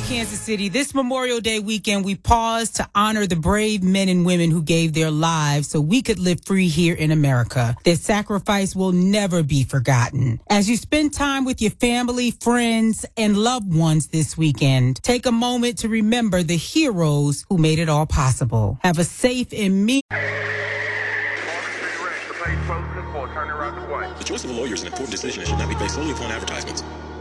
Kansas City. This Memorial Day weekend, we pause to honor the brave men and women who gave their lives so we could live free here in America. Their sacrifice will never be forgotten. As you spend time with your family, friends, and loved ones this weekend, take a moment to remember the heroes who made it all possible. Have a safe and The choice of a lawyer is an important decision and should not be based solely upon advertisements.